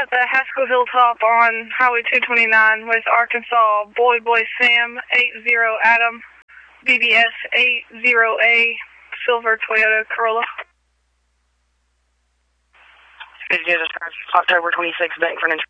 at the Haskell Hilltop on Highway 229 with Arkansas Boy Sam 80 Adam BBS 80A Silver Toyota Corolla. October 26th, bank for an